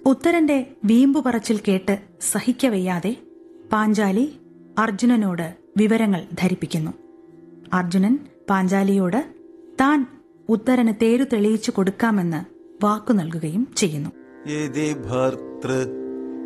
ഉത്തരന്റെ വീമ്പു പറച്ചിൽ കേട്ട് സഹിക്കവയ്യാതെ പാഞ്ചാലി അർജുനനോട് വിവരങ്ങൾ ധരിപ്പിക്കുന്നു. അർജുനൻ പാഞ്ചാലിയോട് താൻ ഉത്തരന് തേരു തെളിയിച്ചു കൊടുക്കാമെന്ന് വാക്കു നൽകുകയും ചെയ്യുന്നു. യദി ഭർതൃ